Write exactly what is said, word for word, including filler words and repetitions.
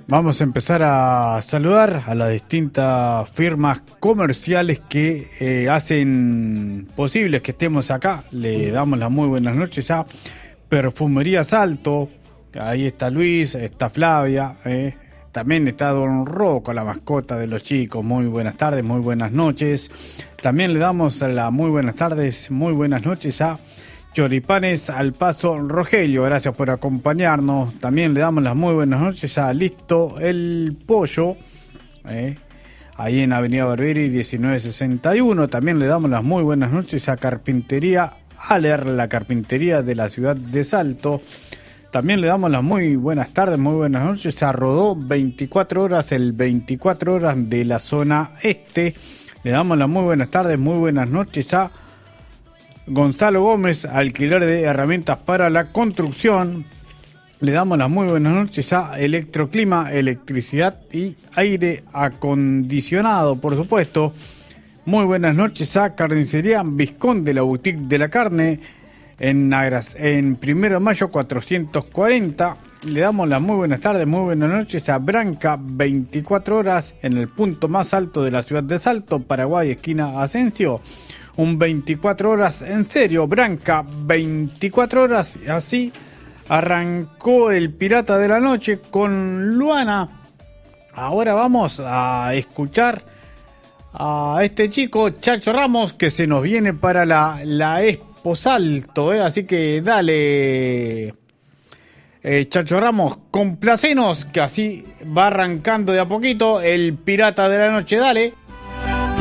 Vamos a empezar a saludar a las distintas firmas comerciales que eh, hacen posibles que estemos acá. Le damos las muy buenas noches a Perfumería Salto. Ahí está Luis, está Flavia, eh. También está Don Rocco, la mascota de los chicos. Muy buenas tardes, muy buenas noches. También le damos las muy buenas tardes, muy buenas noches a Choripanes al Paso Rogelio, gracias por acompañarnos. También le damos las muy buenas noches a Listo el Pollo, eh, ahí en Avenida Barberi diecinueve sesenta y uno. También le damos las muy buenas noches a Carpintería Aller, la carpintería de la ciudad de Salto. También le damos las muy buenas tardes, muy buenas noches a Rodó veinticuatro horas, el veinticuatro horas de la zona este. Le damos las muy buenas tardes, muy buenas noches a Gonzalo Gómez, alquiler de herramientas para la construcción. Le damos las muy buenas noches a Electroclima, electricidad y aire acondicionado, por supuesto. Muy buenas noches a Carnicería Vizconde, la boutique de la carne, en, Agras, en Primero de Mayo cuatrocientos cuarenta. Le damos las muy buenas tardes, muy buenas noches a Branca veinticuatro horas, en el punto más alto de la ciudad de Salto, Paraguay, esquina Asensio. Un veinticuatro horas en serio, Branca, veinticuatro horas, así arrancó el Pirata de la Noche con Luana. Ahora vamos a escuchar a este chico, Chacho Ramos, que se nos viene para la, la Expo Salto, ¿eh? Así que dale, eh, Chacho Ramos, complacenos, que así va arrancando de a poquito el Pirata de la Noche, dale.